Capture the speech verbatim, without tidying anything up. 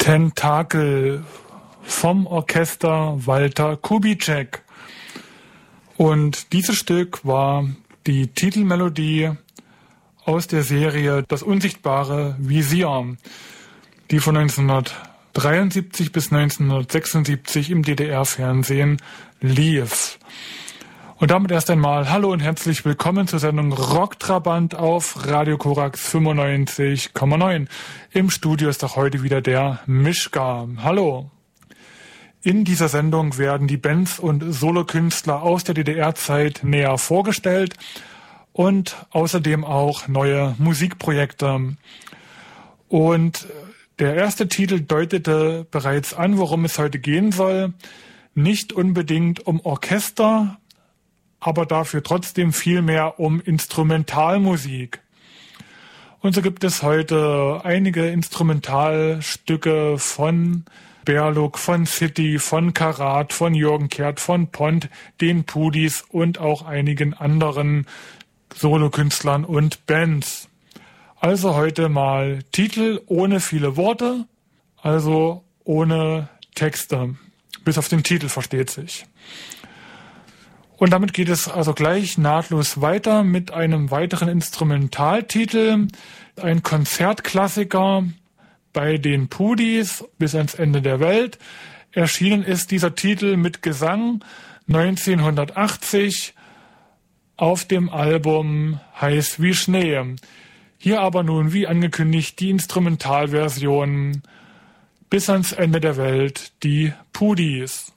Tentakel vom Orchester Walter Kubitschek. Und dieses Stück war die Titelmelodie aus der Serie Das unsichtbare Visier, die von neunzehnhundertdreiundsiebzig bis neunzehnhundertsechsundsiebzig im D D R-Fernsehen lief. Und damit erst einmal hallo und herzlich willkommen zur Sendung Rocktrabant auf Radio Korax fünfundneunzig Komma neun. Im Studio ist auch heute wieder der Mischka. Hallo. In dieser Sendung werden die Bands und Solokünstler aus der D D R-Zeit näher vorgestellt und außerdem auch neue Musikprojekte. Und der erste Titel deutete bereits an, worum es heute gehen soll. Nicht unbedingt um Orchester, aber dafür trotzdem viel mehr um Instrumentalmusik. Und so gibt es heute einige Instrumentalstücke von Berluk, von City, von Karat, von Jürgen Kehrt, von Pont, den Pudis und auch einigen anderen Solokünstlern und Bands. Also heute mal Titel ohne viele Worte, also ohne Texte. Bis auf den Titel versteht sich. Und damit geht es also gleich nahtlos weiter mit einem weiteren Instrumentaltitel, ein Konzertklassiker bei den Pudis bis ans Ende der Welt. Erschienen ist dieser Titel mit Gesang neunzehnhundertachtzig auf dem Album Heiß wie Schnee. Hier aber nun, wie angekündigt, die Instrumentalversion bis ans Ende der Welt, die Pudis.